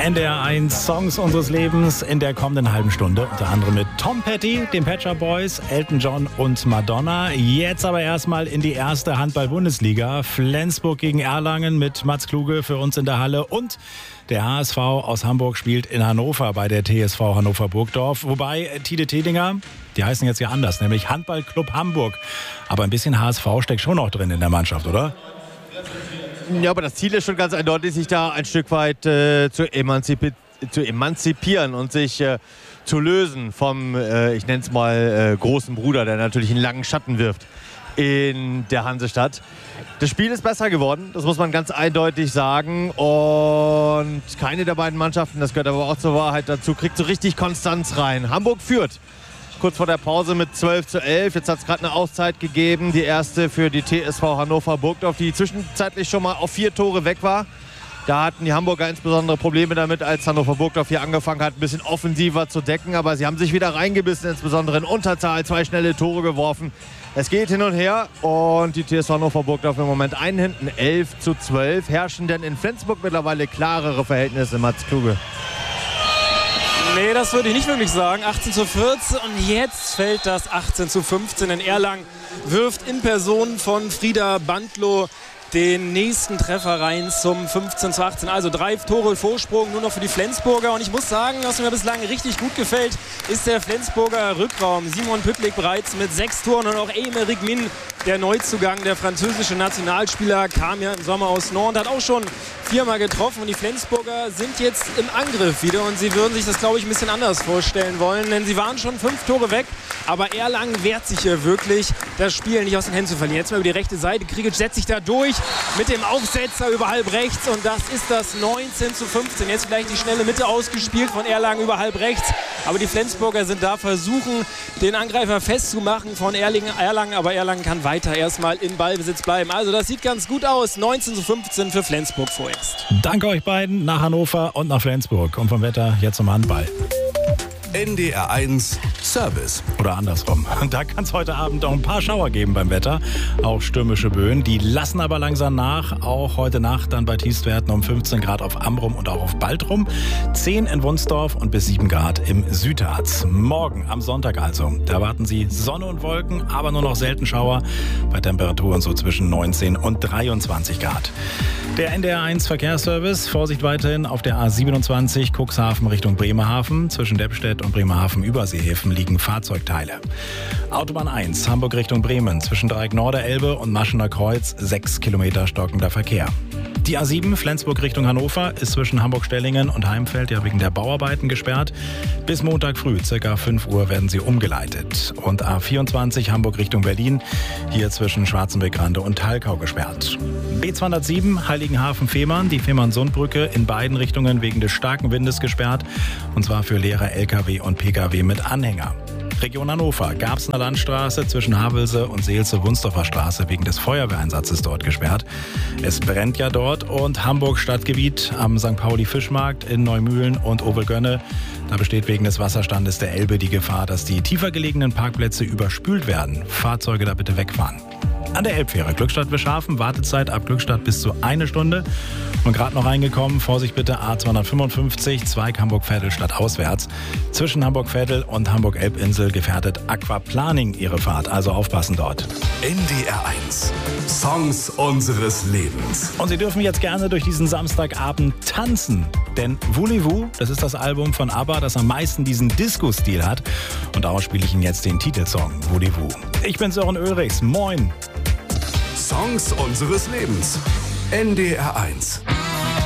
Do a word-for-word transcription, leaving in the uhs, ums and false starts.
N D R eins Songs unseres Lebens in der kommenden halben Stunde. Unter anderem mit Tom Petty, den Pet Shop Boys, Elton John und Madonna. Jetzt aber erstmal in die erste Handball-Bundesliga. Flensburg gegen Erlangen mit Mats Kluge für uns in der Halle. Und der H S V aus Hamburg spielt in Hannover bei der T S V Hannover Burgdorf. Wobei Tide Tedinger, die heißen jetzt ja anders, nämlich Handballclub Hamburg. Aber ein bisschen H S V steckt schon noch drin in der Mannschaft, oder? Ja, aber das Ziel ist schon ganz eindeutig, sich da ein Stück weit äh, zu, emanzipi- zu emanzipieren und sich äh, zu lösen vom, äh, ich nenne es mal, äh, großen Bruder, der natürlich einen langen Schatten wirft in der Hansestadt. Das Spiel ist besser geworden, das muss man ganz eindeutig sagen. Und keine der beiden Mannschaften, das gehört aber auch zur Wahrheit dazu, kriegt so richtig Konstanz rein. Hamburg führt kurz vor der Pause mit zwölf zu elf. Jetzt hat es gerade eine Auszeit gegeben. Die erste für die T S V Hannover Burgdorf, die zwischenzeitlich schon mal auf vier Tore weg war. Da hatten die Hamburger insbesondere Probleme damit, als Hannover Burgdorf hier angefangen hat, ein bisschen offensiver zu decken. Aber sie haben sich wieder reingebissen, insbesondere in Unterzahl, zwei schnelle Tore geworfen. Es geht hin und her und die T S V Hannover Burgdorf im Moment einen hinten, elf zu zwölf. Herrschen denn in Flensburg mittlerweile klarere Verhältnisse, Mats Kluge? Nee, das würde ich nicht wirklich sagen. achtzehn zu vierzehn und jetzt fällt das achtzehn zu fünfzehn. In Erlangen wirft in Person von Frieda Bandlow den nächsten Treffer rein zum fünfzehn zu achtzehn. Also drei Tore Vorsprung nur noch für die Flensburger. Und ich muss sagen, was mir bislang richtig gut gefällt, ist der Flensburger Rückraum. Simon Püttlik bereits mit sechs Toren und auch Aymeric Min, der Neuzugang, der französische Nationalspieler, kam ja im Sommer aus Nantes, hat auch schon viermal getroffen. Und die Flensburger sind jetzt im Angriff wieder und sie würden sich das, glaube ich, ein bisschen anders vorstellen wollen, denn sie waren schon fünf Tore weg. Aber Erlangen wehrt sich hier wirklich, das Spiel nicht aus den Händen zu verlieren. Jetzt mal über die rechte Seite. Krigic setzt sich da durch mit dem Aufsetzer über halb rechts und das ist das neunzehn zu fünfzehn. Jetzt vielleicht die schnelle Mitte ausgespielt von Erlangen über halb rechts. Aber die Flensburger sind da, versuchen den Angreifer festzumachen von Erlangen. Aber Erlangen kann weiter erstmal in Ballbesitz bleiben. Also das sieht ganz gut aus. neunzehn zu fünfzehn für Flensburg vorerst. Danke euch beiden nach Hannover und nach Flensburg. Und vom Wetter jetzt zum Handball. N D R eins Service. Oder andersrum. Da kann es heute Abend auch ein paar Schauer geben beim Wetter. Auch stürmische Böen. Die lassen aber langsam nach. Auch heute Nacht dann bei Tiefstwerten um fünfzehn Grad auf Amrum und auch auf Baltrum. zehn in Wunsdorf und bis sieben Grad im Südharz. Morgen am Sonntag also. Da erwarten Sie Sonne und Wolken, aber nur noch selten Schauer. Bei Temperaturen so zwischen neunzehn und dreiundzwanzig Grad. Der N D R eins Verkehrsservice. Vorsicht weiterhin auf der A siebenundzwanzig Cuxhaven Richtung Bremerhaven. Zwischen Deppstedt und Bremerhaven Überseehäfen liegen Fahrzeugteile. Autobahn eins Hamburg Richtung Bremen. Zwischen Dreieck Norderelbe und Maschener Kreuz sechs Kilometer stockender Verkehr. Die A sieben Flensburg Richtung Hannover ist zwischen Hamburg-Stellingen und Heimfeld ja wegen der Bauarbeiten gesperrt. Bis Montag früh, ca. fünf Uhr, werden sie umgeleitet. Und A vierundzwanzig Hamburg Richtung Berlin, hier zwischen Schwarzenbeck-Rande und Thalkau gesperrt. B zweihundertsieben Heiligenhafen-Fehmarn, die Fehmarn-Sundbrücke in beiden Richtungen wegen des starken Windes gesperrt. Und zwar für leere L K W und P K W mit Anhänger. Region Hannover, Garbsener Landstraße zwischen Havelse und Seelze-Wunsdorfer Straße wegen des Feuerwehreinsatzes dort gesperrt. Es brennt ja dort und Hamburg Stadtgebiet am Sankt Pauli-Fischmarkt in Neumühlen und Obergönne. Da besteht wegen des Wasserstandes der Elbe die Gefahr, dass die tiefer gelegenen Parkplätze überspült werden. Fahrzeuge da bitte wegfahren. An der Elbfähre Glückstadt-Wischhafen, Wartezeit ab Glückstadt bis zu eine Stunde. Und gerade noch reingekommen, Vorsicht bitte, A zweihundertfünfundfünfzig, Zweig Hamburg-Veddel statt auswärts. Zwischen Hamburg-Veddel und Hamburg-Elbinsel gefährdet Aquaplaning ihre Fahrt, also aufpassen dort. N D R eins Songs unseres Lebens. Und Sie dürfen jetzt gerne durch diesen Samstagabend tanzen. Denn Voulez-vous, das ist das Album von ABBA, das am meisten diesen Disco-Stil hat. Und daraus spiele ich Ihnen jetzt den Titelsong, Voulez-vous. Ich bin Sören Ulrichs, moin. Songs unseres Lebens. N D R eins.